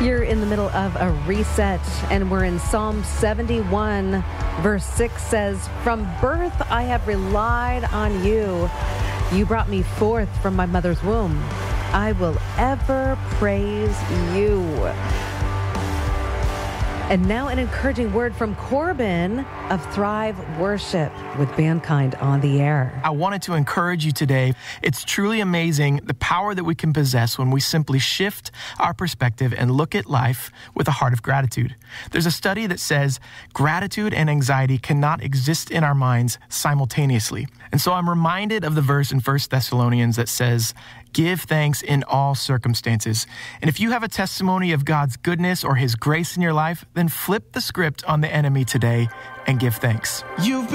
You're in the middle of a reset, and we're in Psalm 71, verse 6 says, "From birth I have relied on you. You brought me forth from my mother's womb. I will ever praise you." And now an encouraging word from Corbin of Thrive Worship with Mankind on the Air. I wanted to encourage you today. It's truly amazing the power that we can possess when we simply shift our perspective and look at life with a heart of gratitude. There's a study that says gratitude and anxiety cannot exist in our minds simultaneously. And so I'm reminded of the verse in 1 Thessalonians that says, "Give thanks in all circumstances." And if you have a testimony of God's goodness or His grace in your life, then flip the script on the enemy today and give thanks.